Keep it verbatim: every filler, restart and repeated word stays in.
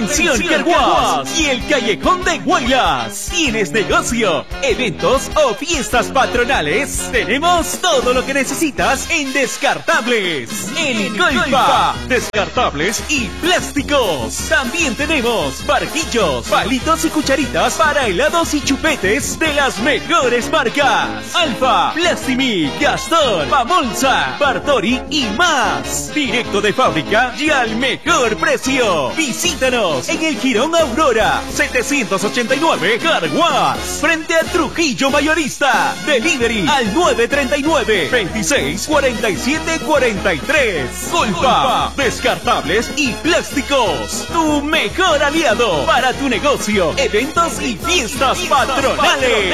Pensión Carguas y el Callejón de Guaylas. ¿Tienes negocio, eventos o fiestas patronales? Tenemos todo lo que necesitas en Descartables. En Golfa, descartables y plásticos. También tenemos barquillos, palitos y cucharitas para helados y chupetes de las mejores marcas: Alfa, Plastimi, Gastón, Pamolsa, Bartori y más. Directo de fábrica y al mejor precio. Visítanos en el Jirón Aurora setecientos ochenta y nueve Carguas, frente a Trujillo Mayorista. Delivery al nueve treinta y nueve, veintiséis, cuarenta y siete, cuarenta y tres. Golfa, descartables y plásticos. Tu mejor aliado para tu negocio, eventos y fiestas patronales.